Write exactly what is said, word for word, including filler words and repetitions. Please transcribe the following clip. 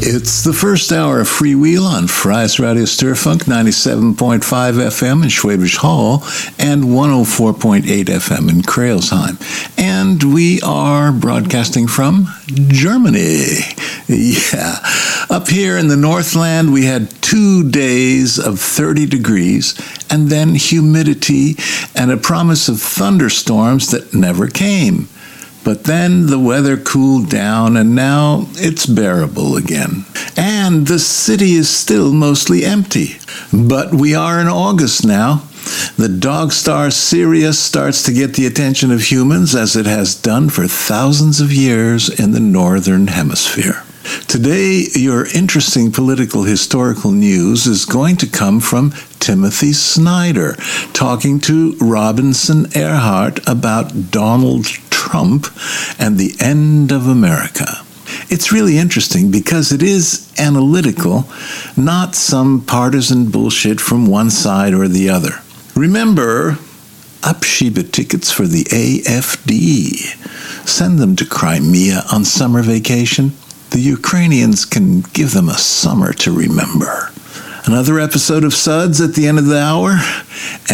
It's the first hour of Freewheel on Fry's Radio Stirfunk, ninety-seven point five F M in Schwäbisch Hall and one oh four point eight F M in Kreilsheim. And we are broadcasting from Germany. Yeah. Up here in the Northland, we had two days of thirty degrees and then humidity and a promise of thunderstorms that never came. But then the weather cooled down, and now it's bearable again. And the city is still mostly empty. But we are in August now. The dog star Sirius starts to get the attention of humans, as it has done for thousands of years in the Northern Hemisphere. Today, your interesting political historical news is going to come from Timothy Snyder, talking to Robinson Erhardt about Donald Trump and the end of America. It's really interesting because it is analytical, not some partisan bullshit from one side or the other. Remember, Abschiebe tickets for the A F D. Send them to Crimea on summer vacation. The Ukrainians can give them a summer to remember. Another episode of Suds at the end of the hour,